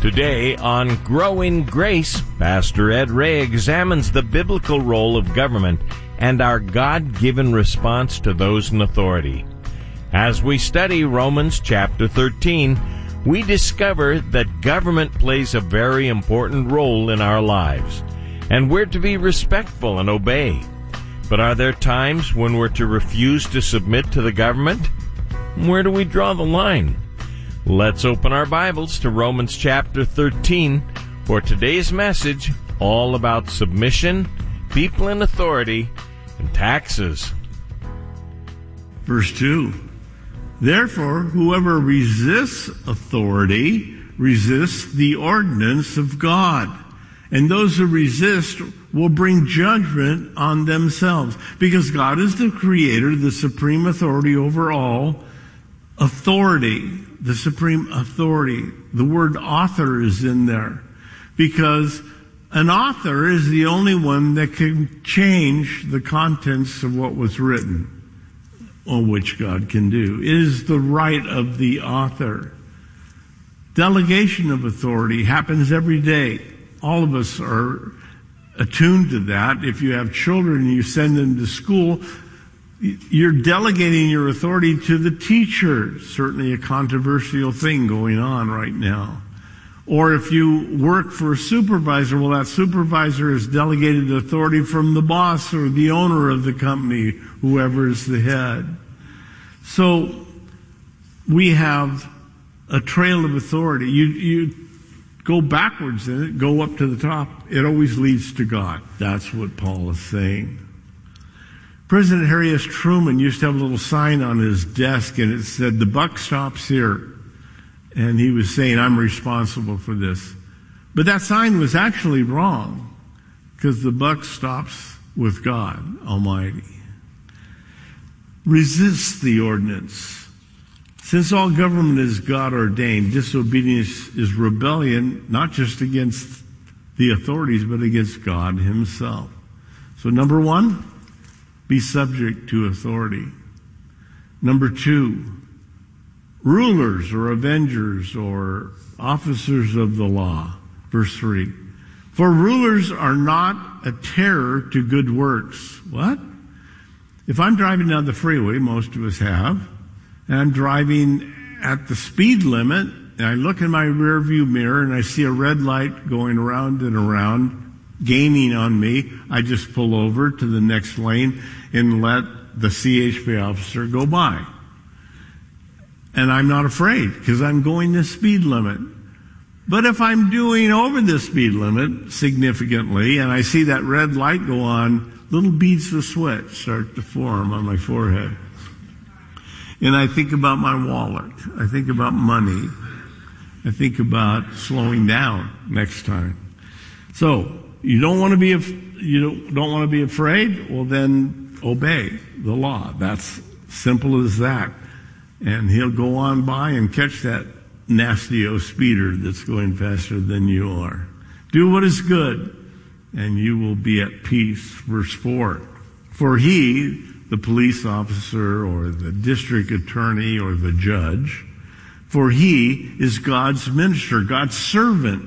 Today on Growing Grace, Pastor Ed Ray examines the biblical role of government and our God-given response to those in authority. As we study Romans chapter 13, we discover that government plays a very important role in our lives, and we're to be respectful and obey. But are there times when we're to refuse to submit to the government? Where do we draw the line? Let's open our Bibles to Romans chapter 13 for today's message, all about submission, people in authority, and taxes. Verse 2, therefore, whoever resists authority resists the ordinance of God, and those who resist will bring judgment on themselves, because God is the creator, the supreme authority over all authority, the supreme authority. The word author is in there because an author is the only one that can change the contents of what was written, on which God can do. It is the right of the author. Delegation of authority happens every day. All of us are attuned to that. If you have children and you send them to school, you're delegating your authority to the teacher. Certainly a controversial thing going on right now. Or if you work for a supervisor, well, that supervisor has delegated authority from the boss or the owner of the company, whoever is the head. So we have a trail of authority. You go backwards in it, go up to the top. It always leads to God. That's what Paul is saying. President Harry S. Truman used to have a little sign on his desk, and it said, "The buck stops here." And he was saying, I'm responsible for this. But that sign was actually wrong, because the buck stops with God Almighty. Resist the ordinance. Since all government is God ordained, disobedience is rebellion, not just against the authorities, but against God himself. So number one, be subject to authority. Number two, rulers or avengers or officers of the law. Verse 3, for rulers are not a terror to good works. What? If I'm driving down the freeway, most of us have, and I'm driving at the speed limit, and I look in my rearview mirror and I see a red light going around and around, gaining on me, I just pull over to the next lane and let the CHP officer go by. And I'm not afraid because I'm going the speed limit. But if I'm doing over the speed limit significantly and I see that red light go on, little beads of sweat start to form on my forehead. And I think about my wallet. I think about money. I think about slowing down next time. So, you don't want to be afraid? Well, then obey the law. That's simple as that. And he'll go on by and catch that nasty-o speeder that's going faster than you are. Do what is good, and you will be at peace. Verse 4. For he, the police officer or the district attorney or the judge, for he is God's minister, God's servant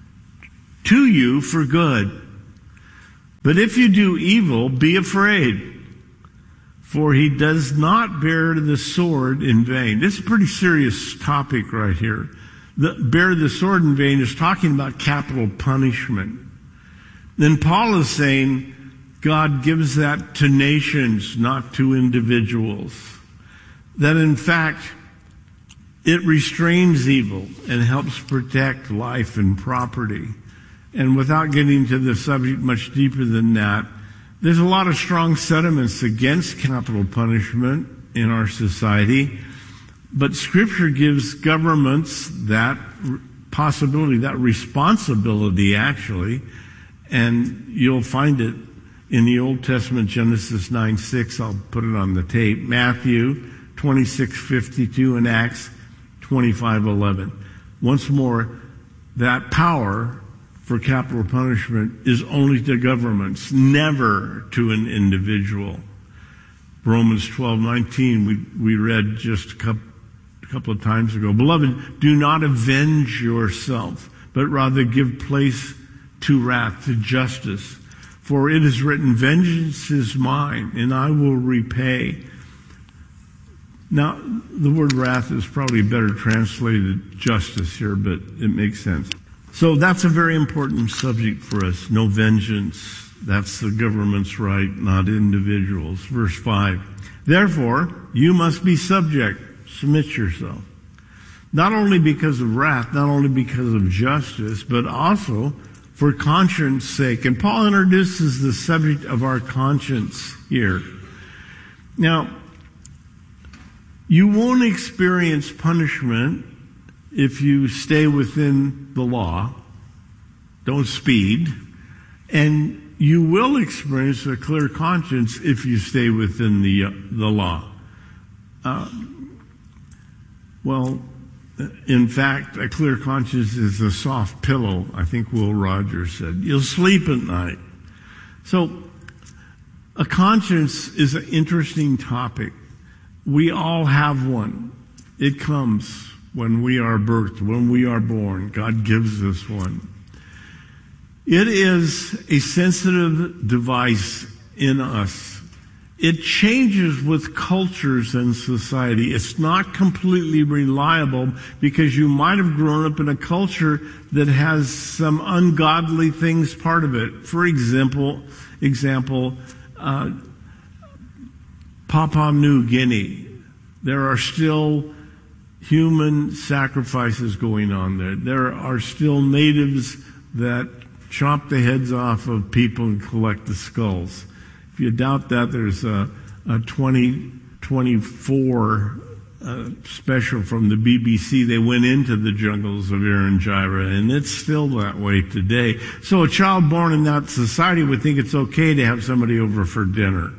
to you for good. But if you do evil, be afraid, for he does not bear the sword in vain. This is a pretty serious topic right here. The bear the sword in vain is talking about capital punishment. Then Paul is saying God gives that to nations, not to individuals. That in fact, it restrains evil and helps protect life and property. And without getting to the subject much deeper than that, there's a lot of strong sentiments against capital punishment in our society, but Scripture gives governments that possibility, that responsibility actually, and you'll find it in the Old Testament, Genesis 9:6. I'll put it on the tape. Matthew 26:52 and Acts 25:11. Once more, that power for capital punishment is only to governments, never to an individual. Romans 12:19 we read just a couple of times ago. Beloved, do not avenge yourself, but rather give place to wrath, to justice. For it is written, vengeance is mine, and I will repay. Now, the word wrath is probably better translated justice here, but it makes sense. So that's a very important subject for us. No vengeance. That's the government's right, not individuals. Verse 5. Therefore, you must be subject. Submit yourself. Not only because of wrath, not only because of justice, but also for conscience sake. And Paul introduces the subject of our conscience here. Now, you won't experience punishment if you stay within the law. Don't speed. And you will experience a clear conscience if you stay within the law. In fact, a clear conscience is a soft pillow, I think Will Rogers said. You'll sleep at night. So, a conscience is an interesting topic. We all have one. It comes when we are birthed, when we are born. God gives us one. It is a sensitive device in us. It changes with cultures and society. It's not completely reliable because you might have grown up in a culture that has some ungodly things part of it. For example, Papua New Guinea. There are still human sacrifices going on there. There are still natives that chop the heads off of people and collect the skulls. If you doubt that, there's a 2024 special from the BBC. They went into the jungles of Irian Jaya, and it's still that way today. So a child born in that society would think it's okay to have somebody over for dinner.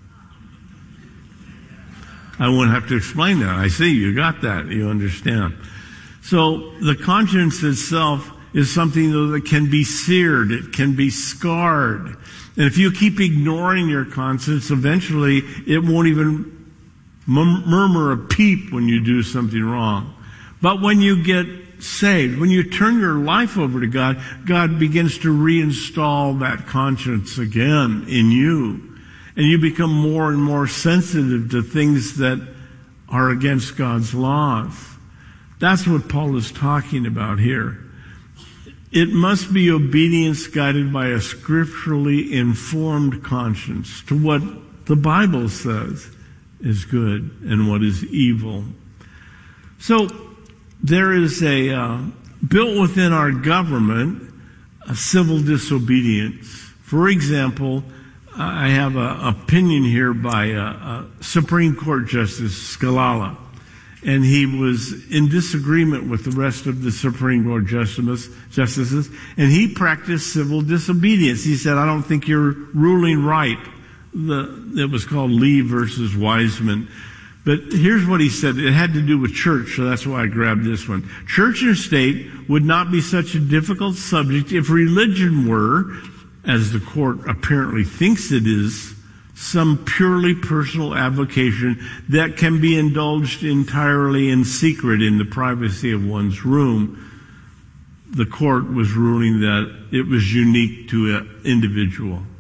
I won't have to explain that. I see, you got that. You understand. So the conscience itself is something though that can be seared. It can be scarred. And if you keep ignoring your conscience, eventually it won't even murmur a peep when you do something wrong. But when you get saved, when you turn your life over to God, God begins to reinstall that conscience again in you. And you become more and more sensitive to things that are against God's laws. That's what Paul is talking about here. It must be obedience guided by a scripturally informed conscience to what the Bible says is good and what is evil. So there is built within our government a civil disobedience. For example, I have an opinion here by a Supreme Court Justice Scalala, and he was in disagreement with the rest of the Supreme Court justices, and he practiced civil disobedience. He said, I don't think you're ruling right. It was called Lee versus Wiseman. But here's what he said. It had to do with church, so that's why I grabbed this one. Church and state would not be such a difficult subject if religion were, as the court apparently thinks it is, some purely personal avocation that can be indulged entirely in secret in the privacy of one's room. The court was ruling that it was unique to an individual.